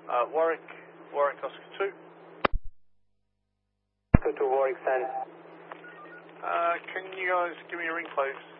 Warwick Oscar 2. Go to Warwick 10. Can you guys give me a ring, please?